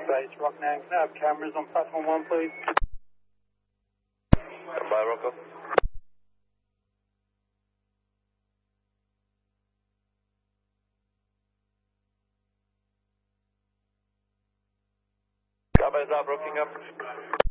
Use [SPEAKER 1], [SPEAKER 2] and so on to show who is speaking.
[SPEAKER 1] Base Rocknang. Can I have cameras on platform 1, please?
[SPEAKER 2] Stand by, Rocco. Skybase's up, Rockingham.